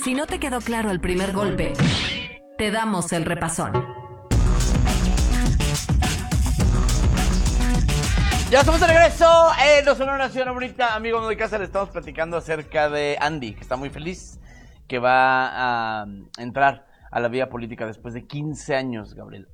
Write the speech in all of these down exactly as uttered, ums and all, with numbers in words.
Si no te quedó claro el primer golpe, te damos el repasón. Ya estamos de regreso en Los Sonora Nación Bonita. Amigo de casa, le estamos platicando acerca de Andy, que está muy feliz, que va a entrar a la vida política después de quince años, Gabriel.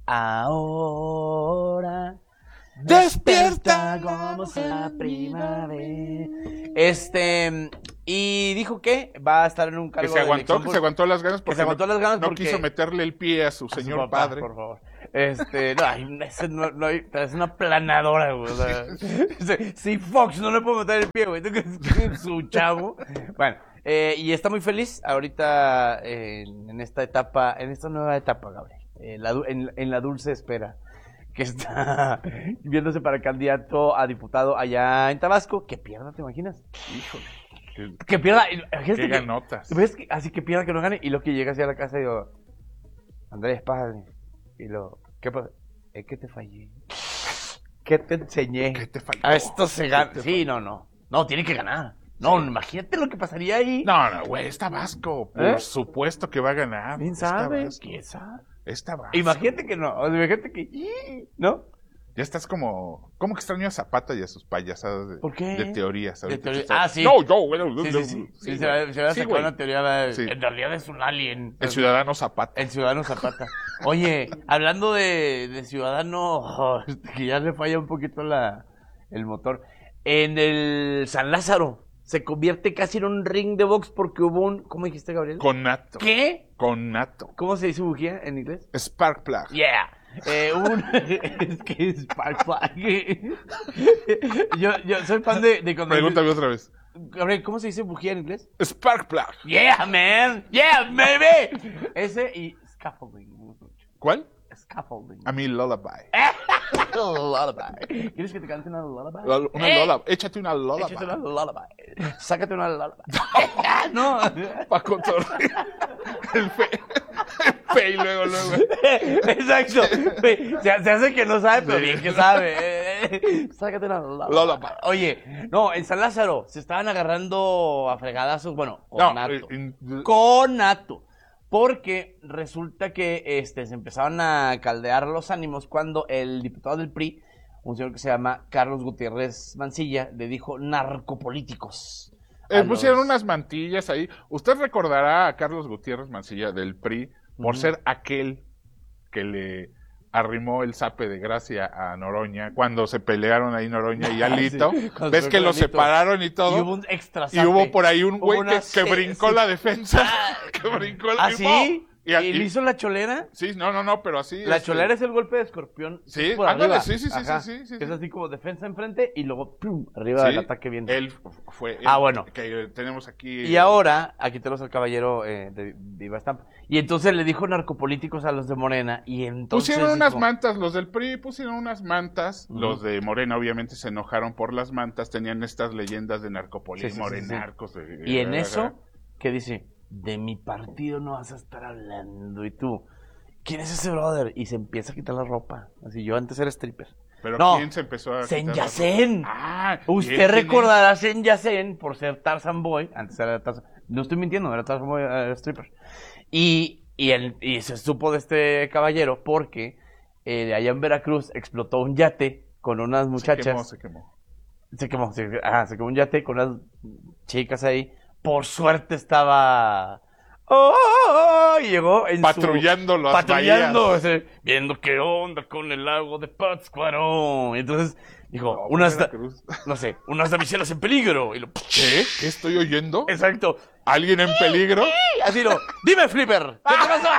Ahora despierta como la primavera. Este, y dijo que va a estar en un cargo que se aguantó, de que se aguantó las ganas porque que se aguantó las ganas no porque quiso meterle el pie a su a señor su papá, padre. por favor. Este, no, ay, ese no, no, es una planadora, güey. O sea, si Fox no le puedo meter el pie, güey, tú que es su chavo. Bueno, eh, y está muy feliz ahorita eh, en esta etapa, en esta nueva etapa, Gabriel. Eh, la, en, en la dulce espera, que está viéndose para candidato a diputado allá en Tabasco. Que pierda, ¿te imaginas? Híjole. Que, que pierda. Qué ganotas. Que, ¿ves? Que, así que pierda, que no gane. Y lo que llega hacia la casa y digo, Andrés, padre. Y lo, ¿qué pasa? Es que te fallé. ¿Qué te enseñé? ¿Qué te faltó? A esto se gana. Sí, no, no. No, tiene que ganar. No, sí. Imagínate lo que pasaría ahí. No, no, güey, es Tabasco. Por ¿Eh? supuesto que va a ganar. ¿Quién sabe? ¿Quién sabe? Es Tabasco. Imagínate que no. O sea, imagínate que... ¿No? Ya estás como... ¿Cómo que extraño a Zapata y a sus payasadas de, ¿Por qué? de teorías? De teoría. Ah, sí. No, yo, bueno, sí, sí, sí. sí, sí se va, se va a sacar una teoría de... Sí. En realidad es un alien. El ciudadano Zapata. El ciudadano Zapata. Oye, hablando de, de ciudadano, oh, que ya le falla un poquito la, el motor. En el San Lázaro se convierte casi en un ring de box porque hubo un... ¿Cómo dijiste, Gabriel? Conato. ¿Qué? Conato. ¿Cómo se dice bujía en inglés? Spark plug. Yeah. Eh, un, es que es Spark Plug. yo, yo soy fan de... de Pregúntame otra vez. Gabriel, ¿cómo se dice bujía en inglés? Spark plug. Yeah, man. Yeah, baby. Ese y scaffolding. ¿Cuál? Scaffolding. A mí lullaby. Lullaby. ¿Quieres que te cante una lullaby? L- una eh. lullaby. Échate una lullaby. Échate una lullaby. Sácate una lullaby. No. Pa' cotorrear. El fe. El fe y luego, luego. Exacto. Se, se hace que no sabe, pero bien que sabe. Sácate una lullaby. Lullaby. Oye, no, en San Lázaro se estaban agarrando a fregadazos. Bueno, con No, Nato. in- Con Nato. Porque resulta que este, se empezaron a caldear los ánimos cuando el diputado del P R I, un señor que se llama Carlos Gutiérrez Mancilla, le dijo narcopolíticos. Eh, pusieron los... unas mantillas ahí. Usted recordará a Carlos Gutiérrez Mancilla del P R I por uh-huh. ser aquel que le arrimó el zape de gracia a Noroña cuando se pelearon ahí Noroña y Alito. Sí, ves que los separaron y todo. Y hubo un extra zape. Y hubo por ahí un güey que, C- que brincó sí. la defensa. que brincó la ¿Ah, sí? Y, ¿Y, ¿Y le hizo la cholera? Sí, no, no, no, pero así. La este... cholera es el golpe de escorpión. Sí, por ándale, arriba. sí, sí, sí, Ajá. sí, sí, sí. Es así como defensa enfrente y luego ¡pum! Arriba sí, del ataque bien. Él fue. Él, ah, bueno. Que tenemos aquí. Y eh... ahora, aquí tenemos al caballero eh, de Viva Estampa. Y entonces le dijo narcopolíticos a los de Morena. Y entonces. Pusieron dijo... unas mantas, los del P R I pusieron unas mantas. Uh-huh. Los de Morena, obviamente, se enojaron por las mantas. Tenían estas leyendas de narcopolíticos, sí, sí, morenarcos. Sí, sí. De... Y en eso, ¿qué dice? De mi partido no vas a estar hablando. Y tú, ¿quién es ese brother? Y se empieza a quitar la ropa. Así, yo antes era stripper. ¿Pero no, quién se empezó a Sen quitar Yacen. Ah, usted recordará a Sen Yacen por ser Tarzan Boy. Antes era Tarzan. No estoy mintiendo, era Tarzan Boy, era stripper. Y, y, el, y se supo de este caballero porque eh, allá en Veracruz explotó un yate con unas muchachas. Se quemó, se quemó. Se quemó, se, ah, se quemó un yate con unas chicas ahí. Por suerte estaba... ¡Oh! oh, oh y llegó en patrullando su... las Patrullando, bahías. Ese, viendo qué onda con el lago de Pátzcuaro. Y entonces dijo, no, unas... Da... No sé, unas damiselas en peligro. Y lo... ¿Qué? ¿Qué estoy oyendo? Exacto. ¿Alguien en peligro? Así lo... Dime, Flipper. ¿Qué te pasó?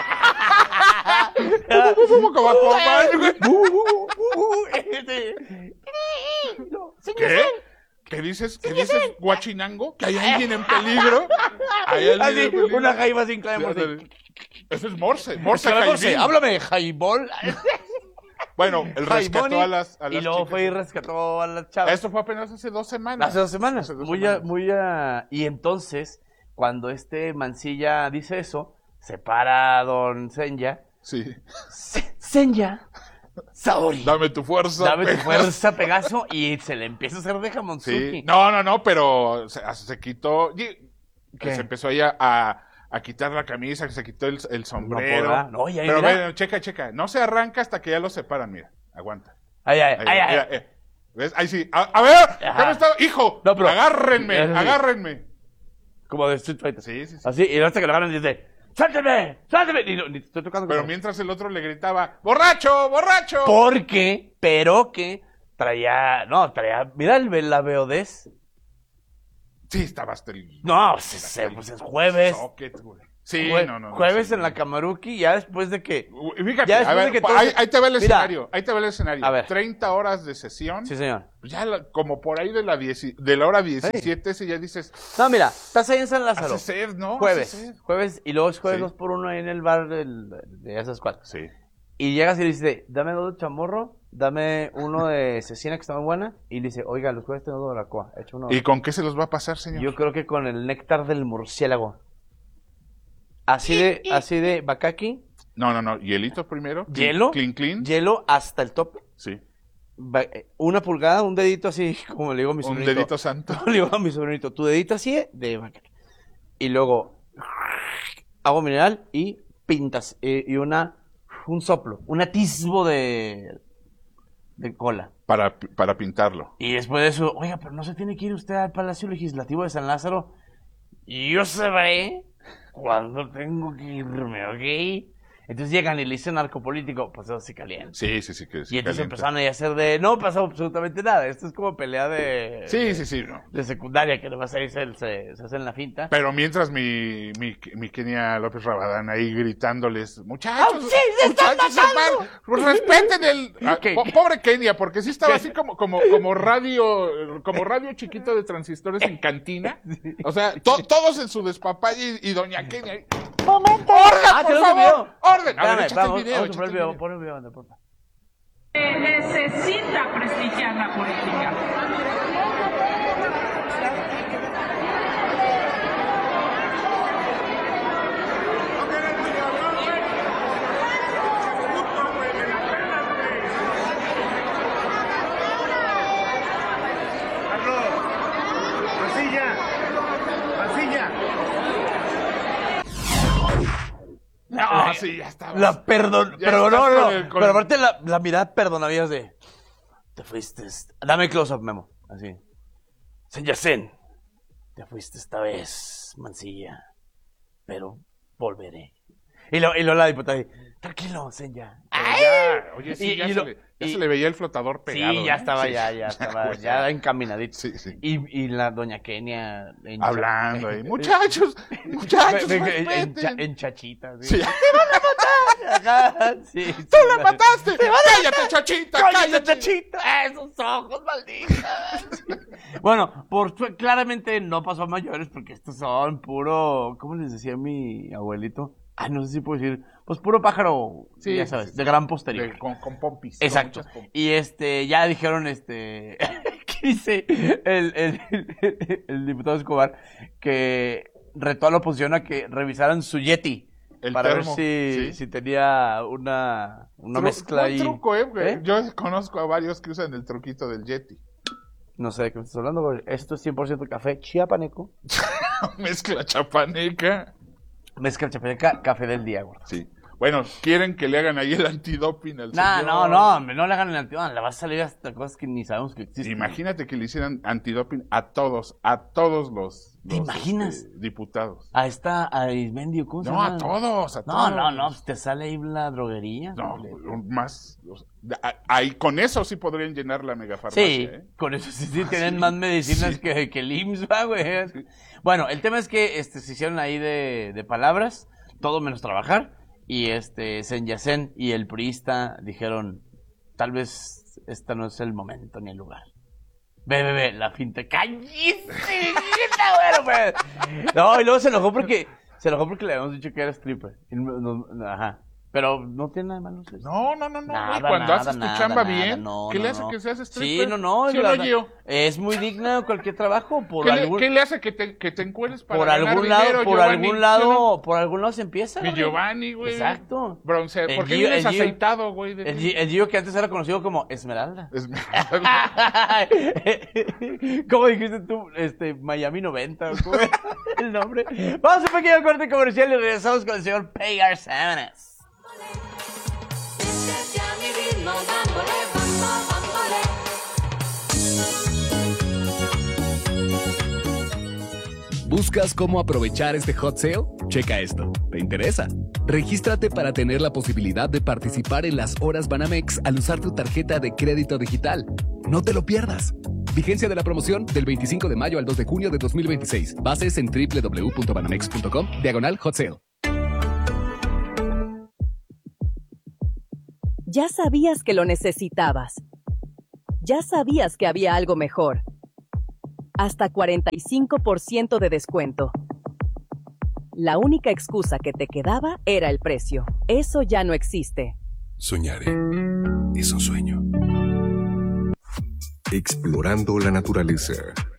¿Qué? ¿Qué dices? ¿Qué dices, guachinango? ¿Que hay alguien en peligro? ¿Hay alguien Así, en peligro? una jaiba sin clave. Eso es Morse. Morse, Morse. Háblame, Jaibol. Bueno, él rescató a las, a las y luego chicas. fue y rescató a las chavas. Esto fue apenas hace dos semanas. Hace dos semanas. Hace dos muy semanas. A, muy a... Y entonces, cuando este Mancilla dice eso, se para don Senya. Sí. Se, Senya. Saori. Dame tu fuerza. Dame Pegaso. tu fuerza, Pegaso. Y se le empieza a hacer de jamonzuki. Sí. No, no, no, pero se, se quitó. ¿Qué? Se empezó ahí a, a, a quitar la camisa, que se quitó el, el sombrero. No podrá. No, y ahí Pero mira. ve, checa, checa. No se arranca hasta que ya lo separan, mira. Aguanta. Ay, ay, Ahí, ay, ay. mira, eh. ¿Ves? Ahí sí. A, a ver, Ajá. ¿qué me está? Hijo, No, pero- agárrenme, Eso sí. agárrenme. Como de Street Fighter. Sí, sí, sí. Así, y hasta que lo agarran y dice, ¡suélteme! ¡Suélteme! Y no, ni te estoy tocando. Pero como- mientras el otro le gritaba, ¡borracho, borracho! Porque, pero que traía, no, traía, mira el, la veodez. Sí, estaba hasta el... No, pues, es, pues es jueves. socket, güey. Sí, Jue- no, no. no, jueves sí, en la no. Camaruki, ya después de que... Uy, Fíjate, Ya a después ver, de que pa- todo ahí, se- ahí te ve el Mira. escenario, ahí te ve el escenario. A ver. treinta horas de sesión, Sí, señor. ya la- como por ahí de la, dieci- de la hora diecisiete, si ya dices, No, mira, estás ahí en San Lázaro. hace sed, ¿no? Hace Jueves. sed. Jueves, y luego es jueves Sí. dos por uno ahí en el bar del- de esas cuatro. Sí. Y llegas y le dices, dame dos de chamorro, dame uno de cecina que está muy buena. Y le dice, oiga, los jueves tengo dos de la coa. Echa uno. ¿Y con qué se los va a pasar, señor? Yo creo que con el néctar del murciélago. Así de, así de Bakaki, No, no, no, hielito primero. clean- hielo, Clean, clean. hielo hasta el tope. Sí. Ba- eh, Una pulgada, un dedito así, como le digo a mi Un sobrinito. dedito santo. Como le digo a mi sobrinito, tu dedito así de Bakaki. Y luego, agua mineral y pintas. eh, y una, un soplo, un atisbo de, de cola. Para, para pintarlo. Y después de eso, oiga, pero no se tiene que ir usted al Palacio Legislativo de San Lázaro. Y yo sabré cuándo tengo que irme, ¿ok? Entonces llegan y le dicen narcopolítico, pues eso sí calienta. Sí, sí, sí. Que sí Y entonces calienta. empezaron ahí a hacer de, no pasó absolutamente nada. Esto es como pelea de, Sí, sí, sí. No. de secundaria, que nomás ahí se, se, se hacen la finta. Pero mientras mi, mi, mi Kenia López Rabadán ahí gritándoles, muchachos, ¡Ah, sí, se están muchachos, matando! separ- pues respeten el... Ah, ¿Qué? po- pobre Kenia, porque sí estaba ¿Qué? así como, como, como radio, como radio chiquito de transistores en cantina. O sea, to- todos en su despapalle y, y doña Kenia ahí, ¡momento! ¡Orden, Ah, por tenemos favor! video. ¡Orden! A ver, Espérame, échate vamos, el video, vamos a échate poner el el video, video. pon el video, anda, porfa. Se necesita prestigiar la política. Carlos, Mancilla, Mancilla. No, sí, ya estaba. La perdón, Ya pero estás no, no, con el- con pero el- aparte la, la mirada perdonavías de, te fuiste, est- dame close up, Memo, así. Senyacen, te fuiste esta vez, Mancilla, pero volveré. Y luego y lo la diputada, ahí, tranquilo, Senya. Pero ya, oye, sí, Y- ya, y se, lo- le, ya y- se le veía el flotador pegado. Sí, ya ¿no? estaba, Sí. ya, ya estaba, Pues ya encaminadito. Sí, sí. Y, y la doña Kenia... en- Hablando ahí, muchachos, muchachos, en, en- en cha- respeten. en chachita, Sí. Ajá, sí. ¡Tú la mataste! ¡Cállate, chachita! ¡Cállate, ¡Cállate! chachita! ¡Esos ojos, malditos! Bueno, por su- claramente no pasó a mayores porque estos son puro... ¿Cómo les decía mi abuelito? Ay, no sé si puedo decir... Pues puro pájaro, Sí, ya sí, sabes, sí, de sí. gran posterior. De- con, con pompis. con Exacto. muchas pompis. Y este, ya dijeron, este, ¿qué dice el, el, el, el diputado Escobar? Que retó a la oposición a que revisaran su Yeti. El para termo, ver si, sí. si tenía una, una Tru- mezcla buen ahí. truco, eh, güey. ¿Eh? Yo conozco a varios que usan el truquito del Yeti. No sé de qué me estás hablando, güey. Esto es cien por ciento café chiapaneco. Mezcla chapaneca. Mezcla chapaneca, café del día, güey. Sí. Bueno, quieren que le hagan ahí el antidoping al No, señor. no, no, hombre, no le hagan el antiguo. Le va a salir hasta cosas que ni sabemos que existen. Imagínate que le hicieran antidoping a todos, a todos los, ¿Te los, imaginas? este, diputados. A esta, a Ismendio, ¿cómo se No, llama? a todos, a No, todos. no, no, pues te sale ahí la droguería. No, completo. más. o sea, a- ahí con eso sí podrían llenar la megafarmacia. Sí, ¿eh? con eso sí, sí tienen sí, más medicinas sí. que, que el I M S S, va, güey. Bueno, el tema es que este, se hicieron ahí de, de palabras, todo menos trabajar, y este, Senyacen y el priista dijeron, tal vez este no es el momento ni el lugar. Ve, ve, ve, la finta, ¡cállese! Bueno, pues. No, y luego se enojó porque, se enojó porque le habíamos dicho que era stripper. Y no- no- ajá. Pero no tiene nada de malo. ¿Sí? No, no, no, no. Nada, güey, cuando nada, haces tu nada, chamba nada, bien, no, ¿qué no, le hace no. que seas stripper? Sí, no, no. ¿Sí o la- no, Gio? Es muy digna cualquier trabajo. Por ¿Qué, algún, le, ¿Qué le hace que te, que te encueres para por ganar algún dinero, lado, por Giovanni? algún ¿Sí lado, o no? por algún lado se empieza. Mi güey. Giovanni, güey. Exacto. Bronce. El ¿Por qué Gio- vienes el Gio- aceitado, güey? de El, ti? Gi- el Gio que antes era conocido como Esmeralda. Es- ¿Cómo dijiste tú? Este, Miami noventa, ¿cómo era el nombre? Vamos a un pequeño corte comercial y regresamos con el señor Pegar Sábanas. ¿Buscas cómo aprovechar este hot sale? Checa esto. ¿Te interesa? Regístrate para tener la posibilidad de participar en las horas Banamex al usar tu tarjeta de crédito digital. No te lo pierdas. Vigencia de la promoción del veinticinco de mayo al dos de junio de dos mil veintiséis. Bases en doble u doble u doble u punto banamex punto com, diagonal hot sale. Ya sabías que lo necesitabas. Ya sabías que había algo mejor. Hasta cuarenta y cinco por ciento de descuento. La única excusa que te quedaba era el precio. Eso ya no existe. Soñaré. Es un sueño. Explorando la naturaleza.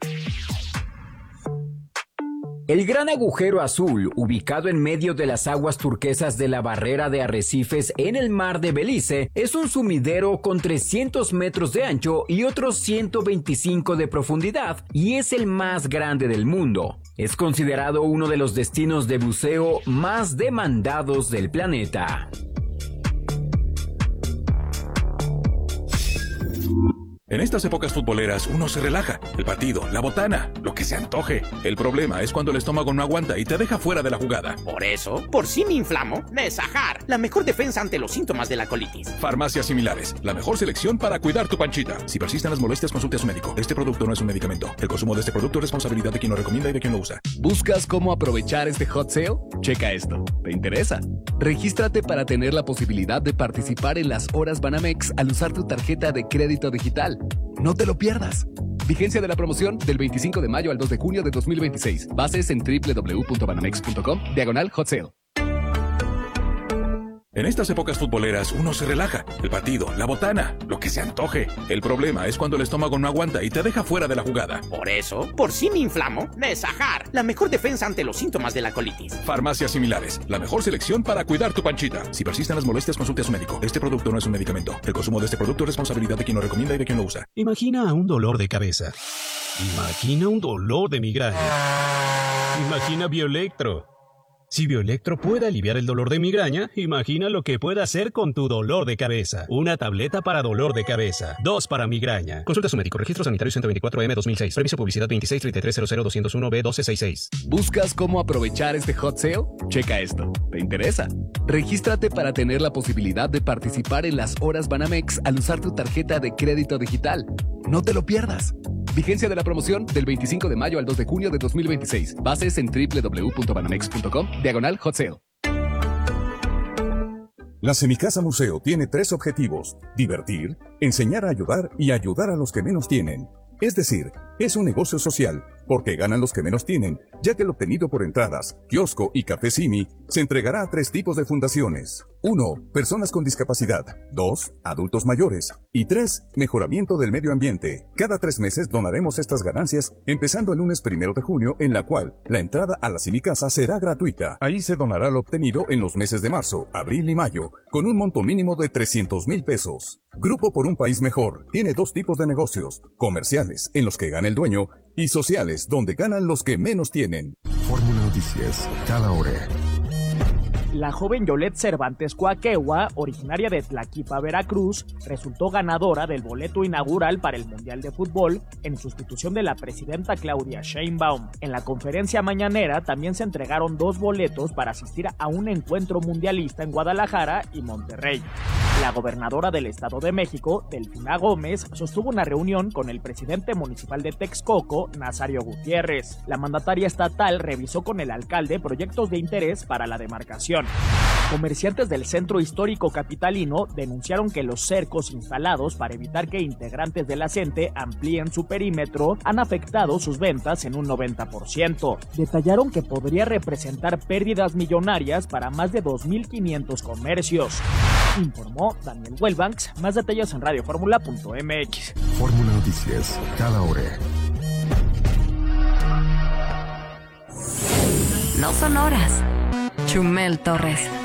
El Gran Agujero Azul, ubicado en medio de las aguas turquesas de la barrera de arrecifes en el mar de Belice, es un sumidero con trescientos metros de ancho y otros ciento veinticinco de profundidad y es el más grande del mundo. Es considerado uno de los destinos de buceo más demandados del planeta. En estas épocas futboleras uno se relaja. El partido, la botana, lo que se antoje. El problema es cuando el estómago no aguanta y te deja fuera de la jugada. Por eso, por si me inflamo, Nesajar, la mejor defensa ante los síntomas de la colitis. Farmacias similares, la mejor selección para cuidar tu panchita. Si persisten las molestias, consulte a su médico. Este producto no es un medicamento. El consumo de este producto es responsabilidad de quien lo recomienda y de quien lo usa. ¿Buscas cómo aprovechar este hot sale? Checa esto. ¿Te interesa? Regístrate para tener la posibilidad de participar en las horas Banamex al usar tu tarjeta de crédito digital. No te lo pierdas. Vigencia de la promoción del veinticinco de mayo al dos de junio de dos mil veintiséis. Bases en doble u doble u doble u punto banamex punto com, diagonal hot sale. En estas épocas futboleras uno se relaja. El partido, la botana, lo que se antoje. El problema es cuando el estómago no aguanta y te deja fuera de la jugada. Por eso, por si me inflamo, Nesajar, la mejor defensa ante los síntomas de la colitis. Farmacias similares, la mejor selección para cuidar tu panchita. Si persisten las molestias, consulte a su médico. Este producto no es un medicamento. El consumo de este producto es responsabilidad de quien lo recomienda y de quien lo usa. Imagina un dolor de cabeza. Imagina un dolor de migraña. Imagina Bioelectro. Si Bioelectro puede aliviar el dolor de migraña, imagina lo que puede hacer con tu dolor de cabeza. Una tableta para dolor de cabeza. Dos para migraña. Consulta a su médico. Registro sanitario ciento veinticuatro M dos mil seis. Permiso publicidad veintiséis treinta y tres cero cero doscientos uno B doce sesenta y seis. ¿Buscas cómo aprovechar este hot sale? Checa esto. ¿Te interesa? Regístrate para tener la posibilidad de participar en las horas Banamex al usar tu tarjeta de crédito digital. No te lo pierdas. Vigencia de la promoción del veinticinco de mayo al dos de junio de dos mil veintiséis. Bases en doble u doble u doble u punto banamex punto com, diagonal hot sale. La Semicasa Museo tiene tres objetivos: divertir, enseñar a ayudar y ayudar a los que menos tienen. Es decir, es un negocio social, porque ganan los que menos tienen, ya que el obtenido por entradas, kiosco y café Simi se entregará a tres tipos de fundaciones. uno. Personas con discapacidad. dos. Adultos mayores. Y tres. Mejoramiento del medio ambiente. Cada tres meses donaremos estas ganancias, empezando el lunes primero de junio, en la cual la entrada a la Semicasa será gratuita. Ahí se donará lo obtenido en los meses de marzo, abril y mayo, con un monto mínimo de trescientos mil pesos. Grupo por un País Mejor tiene dos tipos de negocios: comerciales, en los que gana el dueño, y sociales, donde ganan los que menos tienen. Fórmula Noticias, cada hora. La joven Yolet Cervantes Coaquegua, originaria de Tlaquipa, Veracruz, resultó ganadora del boleto inaugural para el Mundial de Fútbol en sustitución de la presidenta Claudia Sheinbaum. En la conferencia mañanera también se entregaron dos boletos para asistir a un encuentro mundialista en Guadalajara y Monterrey. La gobernadora del Estado de México, Delfina Gómez, sostuvo una reunión con el presidente municipal de Texcoco, Nazario Gutiérrez. La mandataria estatal revisó con el alcalde proyectos de interés para la demarcación. Comerciantes del centro histórico capitalino denunciaron que los cercos instalados para evitar que integrantes de la C E N T E amplíen su perímetro han afectado sus ventas en un noventa por ciento. Detallaron que podría representar pérdidas millonarias para más de dos mil quinientos comercios. Informó Daniel Wellbanks. Más detalles en radioformula punto m x. Fórmula Noticias, cada hora. No son horas. Chumel Torres.